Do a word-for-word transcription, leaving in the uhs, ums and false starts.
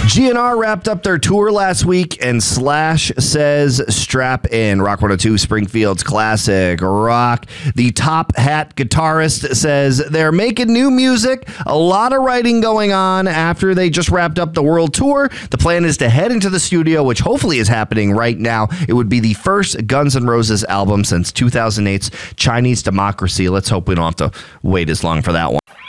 G N R wrapped up their tour last week, and Slash says strap in. Rock one oh two, Springfield's classic rock. The Top Hat guitarist says they're making new music. A lot of writing going on after they just wrapped up the world tour. The plan is to head into the studio, which hopefully is happening right now. It would be the first Guns N' Roses album since two thousand eight's Chinese Democracy. Let's hope we don't have to wait as long for that one.